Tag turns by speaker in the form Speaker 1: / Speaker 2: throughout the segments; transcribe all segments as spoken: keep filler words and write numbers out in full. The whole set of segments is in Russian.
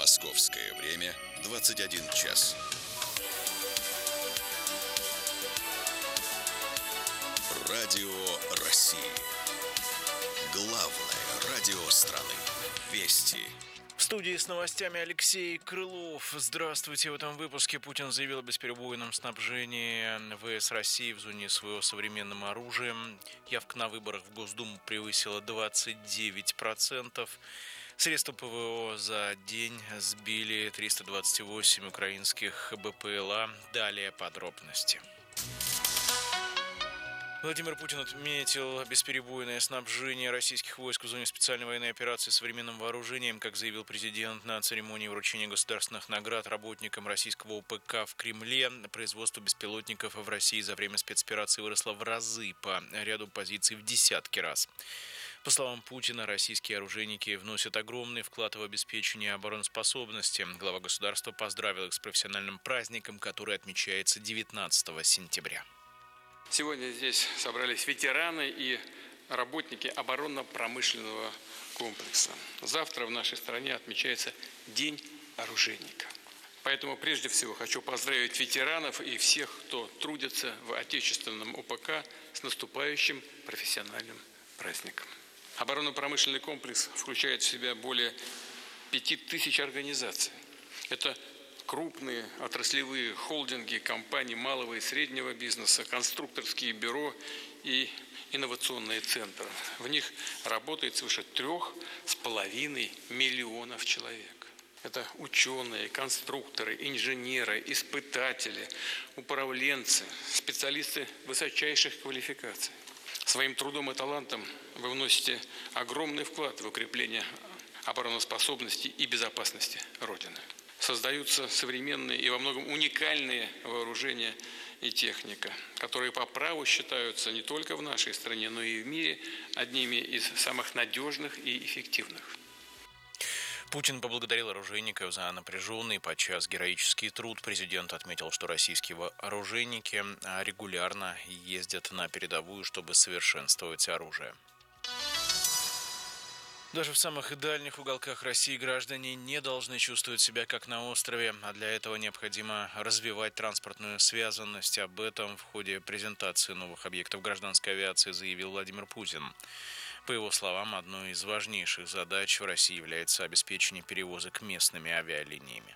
Speaker 1: Московское время двадцать один час. Радио России. Главное радио страны. Вести.
Speaker 2: В студии с новостями Алексей Крылов. Здравствуйте. В этом выпуске Путин заявил о бесперебойном снабжении ВС России в зоне СВО современным оружием. Явка на выборах в Госдуму превысила двадцать девять процентов. Средства ПВО за день сбили триста двадцать восемь украинских БПЛА. Далее подробности. Владимир Путин отметил бесперебойное снабжение российских войск в зоне специальной военной операции современным вооружением. Как заявил президент на церемонии вручения государственных наград работникам российского ОПК в Кремле, производство беспилотников в России за время спецоперации выросло в разы, по ряду позиций в десятки раз. По словам Путина, российские оружейники вносят огромный вклад в обеспечение обороноспособности. Глава государства поздравил их с профессиональным праздником, который отмечается девятнадцатого сентября.
Speaker 3: Сегодня здесь собрались ветераны и работники оборонно-промышленного комплекса. Завтра в нашей стране отмечается День оружейника. Поэтому прежде всего хочу поздравить ветеранов и всех, кто трудится в отечественном ОПК, с наступающим профессиональным праздником. Оборонно-промышленный комплекс включает в себя более пяти тысяч организаций. Это крупные отраслевые холдинги, компании малого и среднего бизнеса, конструкторские бюро и инновационные центры. В них работает свыше трех с половиной миллионов человек. Это ученые, конструкторы, инженеры, испытатели, управленцы, специалисты высочайших квалификаций. Своим трудом и талантом вы вносите огромный вклад в укрепление обороноспособности и безопасности Родины. Создаются современные и во многом уникальные вооружения и техника, которые по праву считаются не только в нашей стране, но и в мире одними из самых надежных и эффективных.
Speaker 2: Путин поблагодарил оружейников за напряженный, подчас героический труд. Президент отметил, что российские оружейники регулярно ездят на передовую, чтобы совершенствовать оружие. Даже в самых дальних уголках России граждане не должны чувствовать себя как на острове, а для этого необходимо развивать транспортную связанность. Об этом в ходе презентации новых объектов гражданской авиации заявил Владимир Путин. По его словам, одной из важнейших задач в России является обеспечение перевозок местными авиалиниями.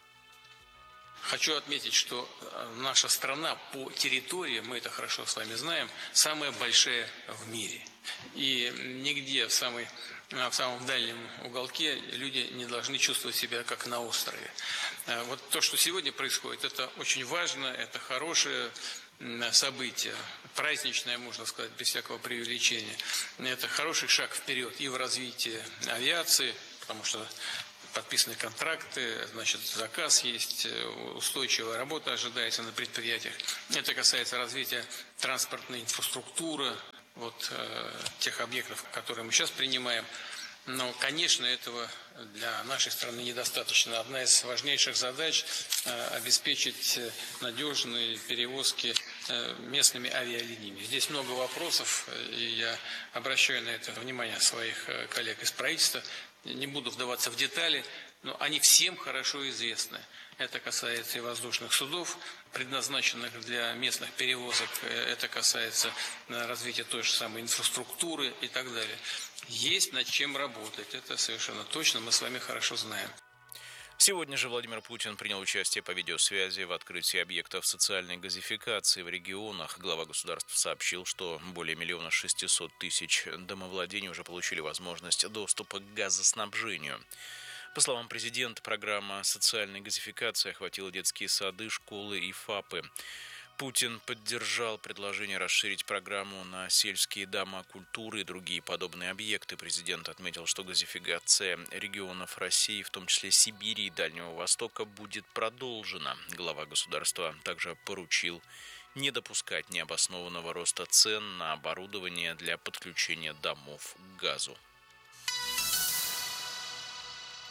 Speaker 3: Хочу отметить, что наша страна по территории, мы это хорошо с вами знаем, самая большая в мире. И нигде в, самой, в самом дальнем уголке люди не должны чувствовать себя как на острове. Вот то, что сегодня происходит, это очень важно, это хорошее событие, праздничное, можно сказать, без всякого преувеличения. Это хороший шаг вперед и в развитии авиации, потому что подписаны контракты, значит, заказ есть, устойчивая работа ожидается на предприятиях. Это касается развития транспортной инфраструктуры, вот э, тех объектов, которые мы сейчас принимаем. Но, конечно, этого для нашей страны недостаточно. Одна из важнейших задач э, – обеспечить надежные перевозки э, местными авиалиниями. Здесь много вопросов, и я обращаю на это внимание своих э, коллег из правительства. Не буду вдаваться в детали, но они всем хорошо известны. Это касается и воздушных судов, предназначенных для местных перевозок. Это касается развития той же самой инфраструктуры и так далее. Есть над чем работать. Это совершенно точно, мы с вами хорошо знаем.
Speaker 2: Сегодня же Владимир Путин принял участие по видеосвязи в открытии объектов социальной газификации в регионах. Глава государства сообщил, что более миллиона шестисот тысяч домовладений уже получили возможность доступа к газоснабжению. По словам президента, программа социальной газификации охватила детские сады, школы и ФАПы. Путин поддержал предложение расширить программу на сельские дома культуры и другие подобные объекты. Президент отметил, что газификация регионов России, в том числе Сибири и Дальнего Востока, будет продолжена. Глава государства также поручил не допускать необоснованного роста цен на оборудование для подключения домов к газу.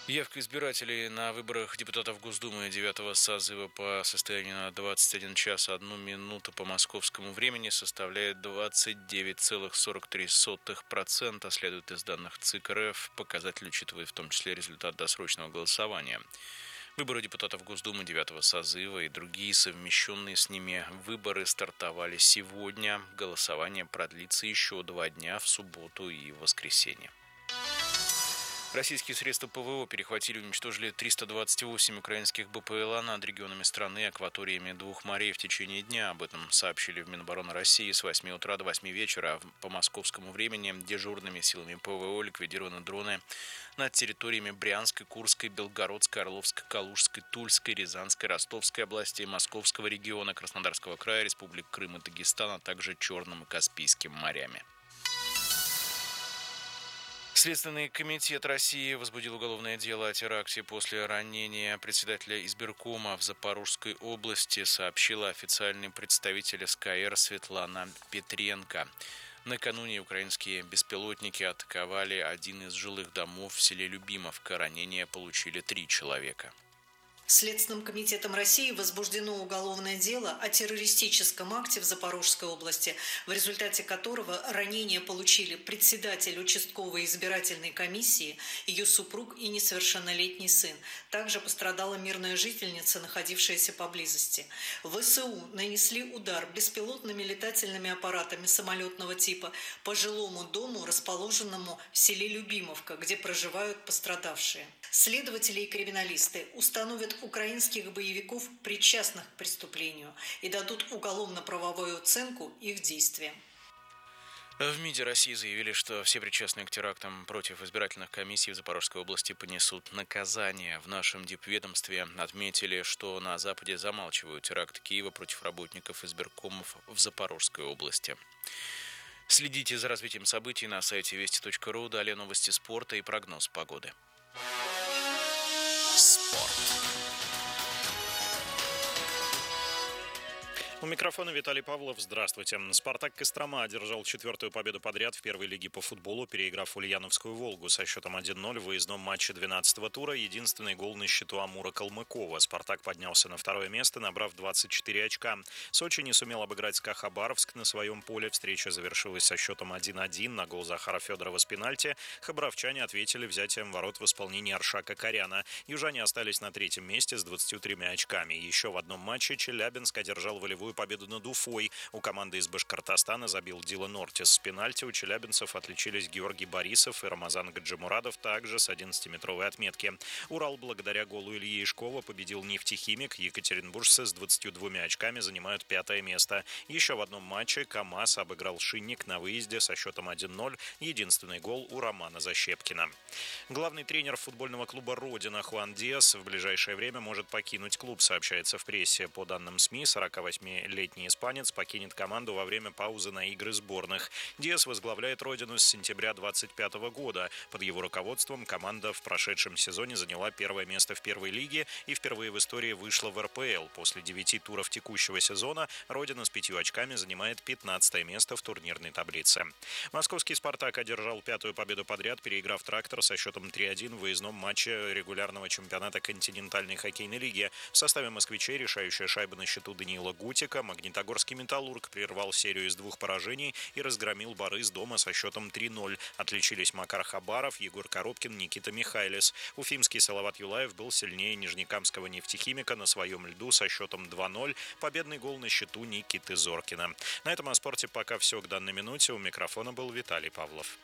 Speaker 2: Явка избирателей на выборах депутатов Госдумы девятого созыва по состоянию на двадцать один час одну минуту по московскому времени составляет двадцать девять целых сорок три сотых процента, следует из данных ЦИК РФ. Показатель учитывает в том числе результат досрочного голосования. Выборы депутатов Госдумы девятого созыва и другие совмещенные с ними выборы стартовали сегодня. Голосование продлится еще два дня в субботу и воскресенье. Российские средства ПВО перехватили и уничтожили триста двадцать восемь украинских БПЛА над регионами страны и акваториями двух морей в течение дня. Об этом сообщили в Минобороны России с восьми утра до восьми вечера. По московскому времени дежурными силами ПВО ликвидированы дроны над территориями Брянской, Курской, Белгородской, Орловской, Калужской, Тульской, Рязанской, Ростовской областей, Московского региона, Краснодарского края, Республик Крым и Дагестан, а также Черным и Каспийским морями. Следственный комитет России возбудил уголовное дело о теракте после ранения председателя избиркома в Запорожской области, сообщила официальный представитель СКР Светлана Петренко. Накануне украинские беспилотники атаковали один из жилых домов в селе Любимовка. Ранения получили три человека.
Speaker 4: Следственным комитетом России возбуждено уголовное дело о террористическом акте в Запорожской области, в результате которого ранения получили председатель участковой избирательной комиссии, ее супруг и несовершеннолетний сын. Также пострадала мирная жительница, находившаяся поблизости. ВСУ нанесли удар беспилотными летательными аппаратами самолетного типа по жилому дому, расположенному в селе Любимовка, где проживают пострадавшие. Следователи и криминалисты установят украинских боевиков, причастных к преступлению, и дадут уголовно-правовую оценку их действиям.
Speaker 2: В МИДе России заявили, что все причастные к терактам против избирательных комиссий в Запорожской области понесут наказание. В нашем дипведомстве отметили, что на Западе замалчивают теракт Киева против работников избиркомов в Запорожской области. Следите за развитием событий на сайте вести точка ру. Далее новости спорта и прогноз погоды.
Speaker 1: Спорт.
Speaker 5: У микрофона Виталий Павлов. Здравствуйте. «Спартак» Кострома одержал четвертую победу подряд в первой лиге по футболу, переиграв Ульяновскую «Волгу» со счетом один ноль в выездном матче двенадцатого тура. Единственный гол на счету Амура Калмыкова. «Спартак» поднялся на второе место, набрав двадцать четыре очка. Сочи не сумел обыграть СКА Хабаровск на своем поле. Встреча завершилась со счетом один один на гол Захара Федорова с пенальти. Хабаровчане ответили взятием ворот в исполнении Аршака Коряна. Южане остались на третьем месте с двадцатью тремя очками. Еще в одном матче Челябинск одержал волевую победу над Уфой. У команды из Башкортостана забил Дилан Ортис с пенальти. У челябинцев отличились Георгий Борисов и Рамазан Гаджимурадов, также с одиннадцатиметровой отметки. Урал благодаря голу Ильи Ишкова победил Нефтехимик. Екатеринбуржцы с двадцатью двумя очками занимают пятое место. Еще в одном матче КамАЗ обыграл Шинник на выезде со счетом один ноль. Единственный гол у Романа Защепкина. Главный тренер футбольного клуба «Родина» Хуан Диас в ближайшее время может покинуть клуб, сообщается в прессе. По данным СМИ, сорокавосьмилетний испанец покинет команду во время паузы на игры сборных. Диас возглавляет «Родину» с сентября двадцать пятого года. Под его руководством команда в прошедшем сезоне заняла первое место в первой лиге и впервые в истории вышла в эр пэ эл. После девяти туров текущего сезона «Родина» с пятью очками занимает пятнадцатое место в турнирной таблице. Московский «Спартак» одержал пятую победу подряд, переиграв «Трактор» со счетом три один в выездном матче регулярного чемпионата континентальной хоккейной лиги. В составе москвичей решающая шайба на счету Даниила Гутика. Магнитогорский «Металлург» прервал серию из двух поражений и разгромил «Борис» дома со счетом три ноль. Отличились Макар Хабаров, Егор Коробкин, Никита Михайлис. Уфимский Салават Юлаев был сильнее нижнекамского «Нефтехимика» на своем льду со счетом два ноль. Победный гол на счету Никиты Зоркина. На этом о спорте пока все к данной минуте. У микрофона был Виталий Павлов.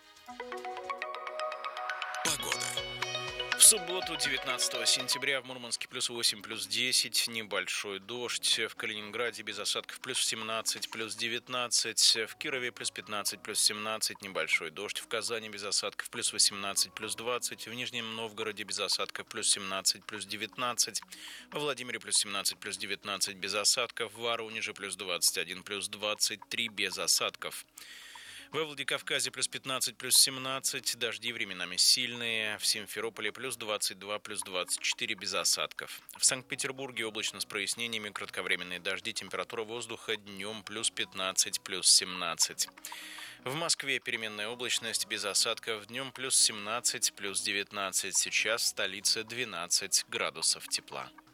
Speaker 1: Погода.
Speaker 2: В субботу, девятнадцатого сентября, в Мурманске плюс восемь, плюс десять, небольшой дождь. В Калининграде без осадков плюс семнадцать, плюс девятнадцать. В Кирове плюс пятнадцать, плюс семнадцать, небольшой дождь. В Казани без осадков плюс восемнадцать, плюс двадцать. В Нижнем Новгороде без осадков плюс семнадцать, плюс девятнадцать. Во Владимире плюс семнадцать, плюс девятнадцать без осадков. В Воронеже плюс двадцать один, плюс двадцать три без осадков. Во Владикавказе плюс пятнадцать, плюс семнадцать, дожди временами сильные. В Симферополе плюс двадцать два, плюс двадцать четыре без осадков. В Санкт-Петербурге облачно с прояснениями, кратковременные дожди, температура воздуха днем плюс пятнадцать, плюс семнадцать. В Москве переменная облачность без осадков, днем плюс семнадцать, плюс девятнадцать. Сейчас в столице двенадцать градусов тепла.